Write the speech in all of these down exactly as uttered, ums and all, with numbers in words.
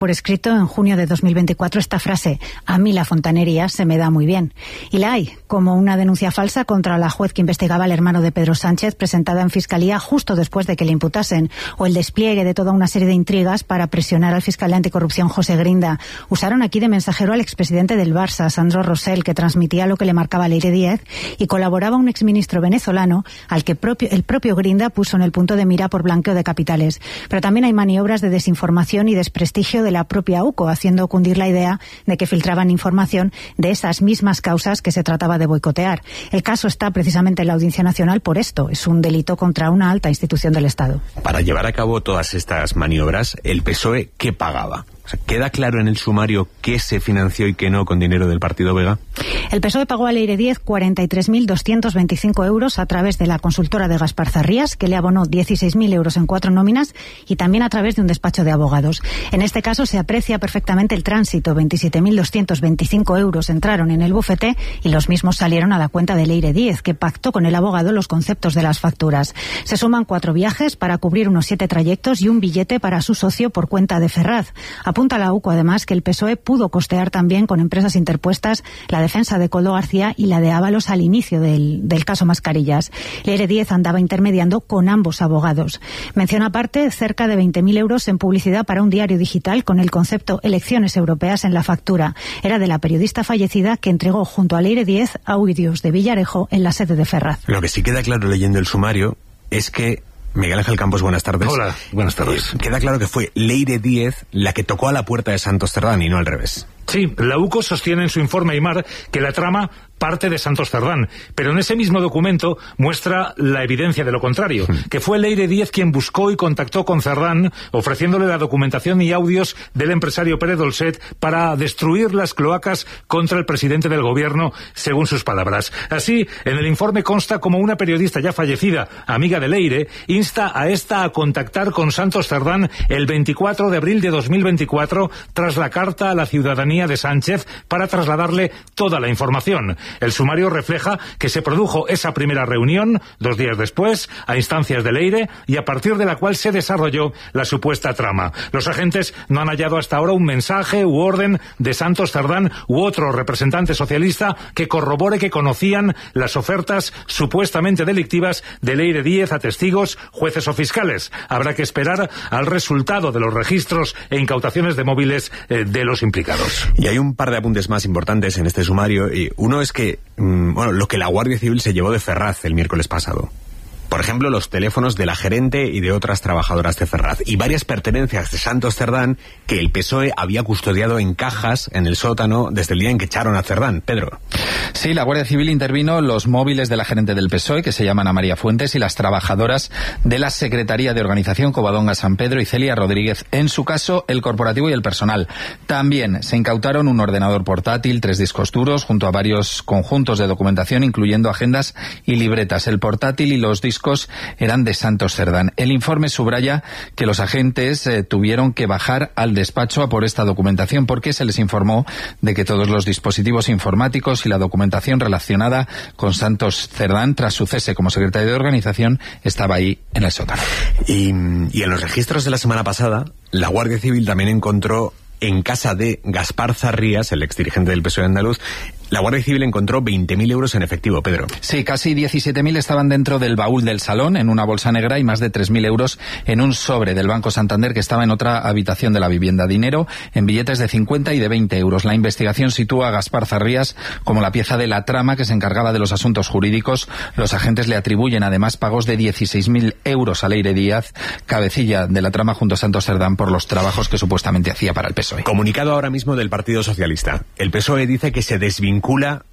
por escrito en junio de dos mil veinticuatro esta frase: a mí la fontanería se me da muy bien. Y la hay, como una denuncia falsa contra la juez que investigaba al hermano de Pedro Sánchez, presentada en Fiscalía justo después de que le imputasen, o el despliegue de toda una serie de intrigas para presionar al fiscal de anticorrupción José Grinda. Usaron aquí de mensajero al expresidente del Barça, Sandro Rosell, que transmitía lo que le marcaba Leire Díez, y colaboraba un exministro venezolano al que propio, el propio Grinda puso en el punto de mira por blanqueo de capitales. Pero también hay maniobras de desinformación y desprestigio de la propia U C O, haciendo cundir la idea de que filtraban información de esas mismas causas que se trataba de boicotear. El caso está precisamente en la Audiencia Nacional por esto. Es un delito contra una alta institución del Estado. Para llevar a cabo todas estas maniobras, ¿el P S O E qué pagaba? O sea, ¿queda claro en el sumario qué se financió y qué no con dinero del partido Vega? El P S O E pagó a Leire Díez cuarenta y tres mil doscientos veinticinco euros a través de la consultora de Gaspar Zarrías, que le abonó dieciséis mil euros en cuatro nóminas, y también a través de un despacho de abogados. En este caso se aprecia perfectamente el tránsito. veintisiete mil doscientos veinticinco euros entraron en el bufete y los mismos salieron a la cuenta de Leire Díez, que pactó con el abogado los conceptos de las facturas. Se suman cuatro viajes para cubrir unos siete trayectos y un billete para su socio por cuenta de Ferraz. Apunta la U C O, además, que el P S O E pudo costear también con empresas interpuestas la defensa de Coldo García y la de Ábalos al inicio del, del caso Mascarillas. Leire Díez andaba intermediando con ambos abogados. Menciona aparte cerca de veinte mil euros en publicidad para un diario digital con el concepto elecciones europeas en la factura. Era de la periodista fallecida que entregó junto a Leire Díez audios de Villarejo en la sede de Ferraz. Lo que sí queda claro leyendo el sumario es que Miguel Ángel Campos, buenas tardes. Hola, buenas tardes. Eh, queda claro que fue Leire Díez la que tocó a la puerta de Santos Cerdán y no al revés. Sí, la U C O sostiene en su informe Aimar que la trama parte de Santos Cerdán, pero en ese mismo documento muestra la evidencia de lo contrario, que fue Leire Díez quien buscó y contactó con Cerdán, ofreciéndole la documentación y audios del empresario Pere Dolcet para destruir las cloacas contra el presidente del gobierno, según sus palabras. Así, en el informe consta como una periodista ya fallecida, amiga de Leire, insta a esta a contactar con Santos Cerdán el veinticuatro de abril de dos mil veinticuatro, tras la carta a la ciudadanía de Sánchez para trasladarle toda la información. El sumario refleja que se produjo esa primera reunión, dos días después, a instancias de Leire, y a partir de la cual se desarrolló la supuesta trama. Los agentes no han hallado hasta ahora un mensaje u orden de Santos Cerdán u otro representante socialista que corrobore que conocían las ofertas supuestamente delictivas de Leire Díez a testigos, jueces o fiscales. Habrá que esperar al resultado de los registros e incautaciones de móviles eh, de los implicados. Y hay un par de apuntes más importantes en este sumario, y uno es que que, bueno, lo que la Guardia Civil se llevó de Ferraz el miércoles pasado. Por ejemplo, los teléfonos de la gerente y de otras trabajadoras de Ferraz. Y varias pertenencias de Santos Cerdán que el P S O E había custodiado en cajas en el sótano desde el día en que echaron a Cerdán. Pedro. Sí, la Guardia Civil intervino los móviles de la gerente del P S O E, que se llaman Ana María Fuentes, y las trabajadoras de la Secretaría de Organización Covadonga San Pedro y Celia Rodríguez. En su caso, el corporativo y el personal. También se incautaron un ordenador portátil, tres discos duros, junto a varios conjuntos de documentación, incluyendo agendas y libretas. El portátil y los discos eran de Santos Cerdán. El informe subraya que los agentes eh, tuvieron que bajar al despacho a por esta documentación porque se les informó de que todos los dispositivos informáticos y la documentación relacionada con Santos Cerdán tras su cese como secretario de organización estaba ahí en el sótano. Y, y en los registros de la semana pasada, la Guardia Civil también encontró en casa de Gaspar Zarrías, el exdirigente del P S O E andaluz, la Guardia Civil encontró veinte mil euros en efectivo, Pedro. Sí, casi diecisiete mil estaban dentro del baúl del salón, en una bolsa negra, y más de tres mil euros en un sobre del Banco Santander que estaba en otra habitación de la vivienda. Dinero en billetes de cincuenta y de veinte euros. La investigación sitúa a Gaspar Zarrías como la pieza de la trama que se encargaba de los asuntos jurídicos. Los agentes le atribuyen además pagos de dieciséis mil euros a Leire Díaz, cabecilla de la trama junto a Santos Cerdán, por los trabajos que supuestamente hacía para el P S O E. Comunicado ahora mismo del Partido Socialista. El P S O E dice que se desvincula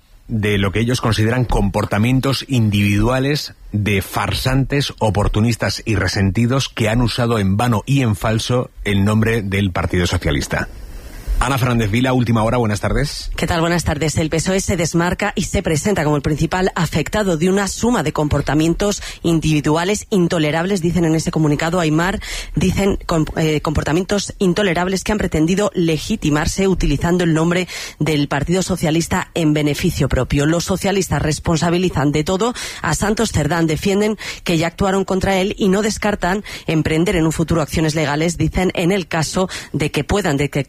de lo que ellos consideran comportamientos individuales de farsantes, oportunistas y resentidos que han usado en vano y en falso el nombre del Partido Socialista. Ana Fernández Vila, Última Hora, buenas tardes. ¿Qué tal? Buenas tardes. El P S O E se desmarca y se presenta como el principal afectado de una suma de comportamientos individuales intolerables, dicen en ese comunicado. Aimar, dicen eh, comportamientos intolerables que han pretendido legitimarse utilizando el nombre del Partido Socialista en beneficio propio. Los socialistas responsabilizan de todo a Santos Cerdán, defienden que ya actuaron contra él y no descartan emprender en un futuro acciones legales, dicen, en el caso de que puedan detectar